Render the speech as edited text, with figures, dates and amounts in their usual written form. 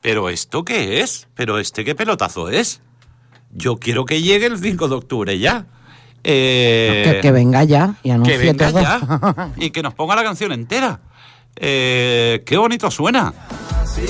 ¿pero esto qué es? ¿Pero qué pelotazo es? Yo quiero que llegue el 5 de octubre ya. Que venga ya y anuncie que venga todo. ya y que nos ponga la canción entera. Qué bonito suena.